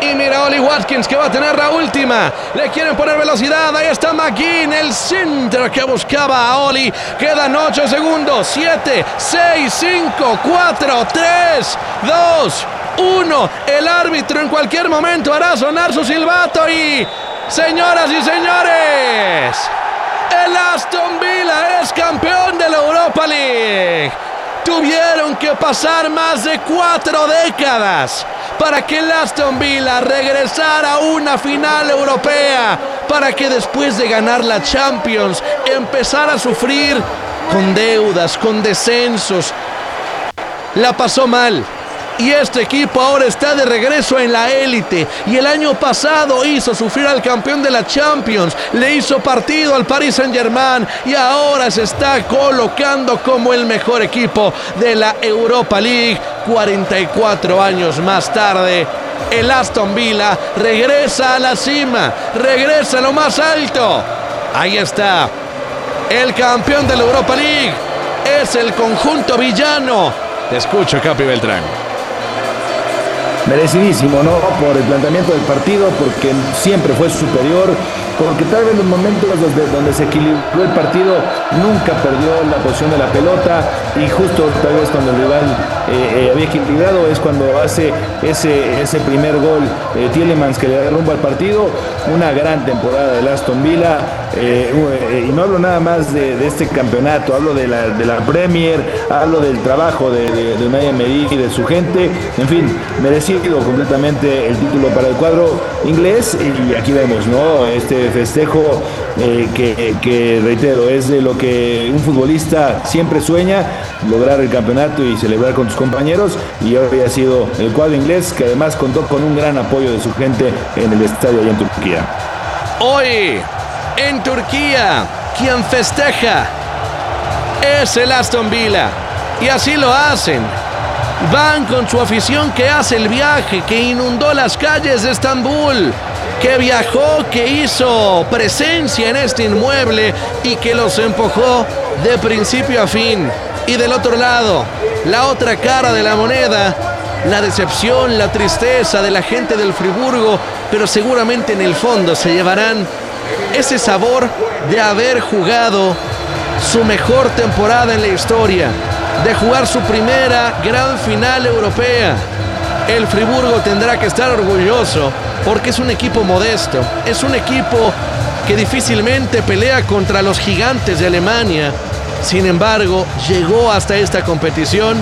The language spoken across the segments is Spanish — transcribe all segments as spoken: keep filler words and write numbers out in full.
Y mira Oli Watkins que va a tener la última. Le quieren poner velocidad. Ahí está McGinn, el center que buscaba a Oli. Quedan ocho segundos. siete, seis, cinco, cuatro, tres, dos, uno. El árbitro en cualquier momento hará sonar su silbato y... Señoras y señores, el Aston Villa es campeón de la Europa League. Tuvieron que pasar más de cuatro décadas para que el Aston Villa regresara a una final europea, para que después de ganar la Champions empezara a sufrir con deudas, con descensos. La pasó mal. Y este equipo ahora está de regreso en la élite. Y el año pasado hizo sufrir al campeón de la Champions. Le hizo partido al Paris Saint-Germain. Y ahora se está colocando como el mejor equipo de la Europa League. cuarenta y cuatro años más tarde, el Aston Villa regresa a la cima. Regresa a lo más alto. Ahí está. El campeón de la Europa League es el conjunto villano. Te escucho, Capi Beltrán. Merecidísimo, ¿no? Por el planteamiento del partido, porque siempre fue superior, porque tal vez los momentos donde, donde se equilibró el partido nunca perdió la posición de la pelota, y justo tal vez cuando el rival eh, eh, había equilibrado es cuando hace ese, ese primer gol eh, Tielemans, que le da rumbo al partido. Una gran temporada del Aston Villa, eh, eh, y no hablo nada más de, de este campeonato, hablo de la, de la Premier, hablo del trabajo de, de, de Unai Emery y de su gente. En fin, merecido completamente el título para el cuadro inglés. Y aquí vemos, ¿no?, este festejo eh, que, que, reitero, es de lo que un futbolista siempre sueña, lograr el campeonato y celebrar con tus compañeros. Y hoy ha sido el cuadro inglés, que además contó con un gran apoyo de su gente en el estadio allá en Turquía. Hoy en Turquía, quien festeja es el Aston Villa, y así lo hacen. Van con su afición, que hace el viaje, que inundó las calles de Estambul, que viajó, que hizo presencia en este inmueble y que los empujó de principio a fin. Y del otro lado, la otra cara de la moneda, la decepción, la tristeza de la gente del Friburgo, pero seguramente en el fondo se llevarán ese sabor de haber jugado su mejor temporada en la historia, de jugar su primera gran final europea. El Friburgo tendrá que estar orgulloso, porque es un equipo modesto, es un equipo que difícilmente pelea contra los gigantes de Alemania. Sin embargo, llegó hasta esta competición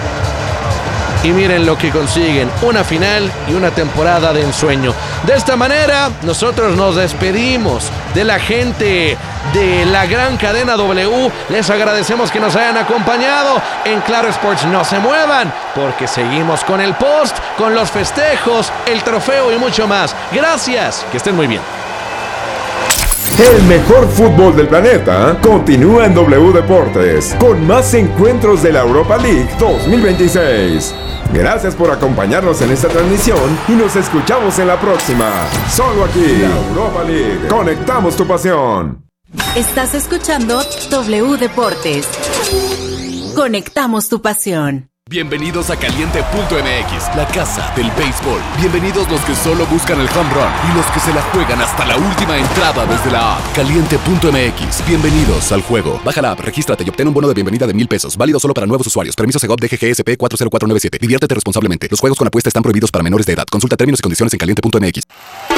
y miren lo que consiguen: una final y una temporada de ensueño. De esta manera, nosotros nos despedimos de la gente de la gran cadena W. Les agradecemos que nos hayan acompañado en Claro Sports. No se muevan, porque seguimos con el post, con los festejos, el trofeo y mucho más. Gracias, que estén muy bien. El mejor fútbol del planeta continúa en W Deportes, con más encuentros de la Europa League dos mil veintiséis. Gracias por acompañarnos en esta transmisión y nos escuchamos en la próxima. Solo aquí, la Europa League. Conectamos tu pasión. Estás escuchando W Deportes. Conectamos tu pasión. Bienvenidos a Caliente punto M X, la casa del béisbol. Bienvenidos los que solo buscan el home run y los que se la juegan hasta la última entrada desde la app. Caliente punto M X. Bienvenidos al juego. Baja la app, regístrate y obtén un bono de bienvenida de mil pesos. Válido solo para nuevos usuarios. Permiso Segov D G G S P cuatro cero cuatro nueve siete. Diviértete responsablemente. Los juegos con apuesta están prohibidos para menores de edad. Consulta términos y condiciones en Caliente punto M X.